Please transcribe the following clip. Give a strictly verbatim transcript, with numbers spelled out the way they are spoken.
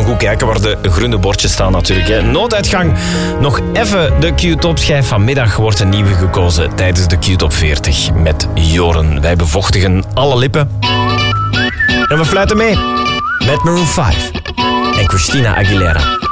goed kijken waar de groene bordjes staan natuurlijk. Hè. Nooduitgang. Nog even de Q-top schijf. Vanmiddag wordt een nieuwe gekozen tijdens de Q-top veertig met Joren. Wij bevochtigen alle lippen. En we fluiten mee met Maroon vijf en Christina Aguilera.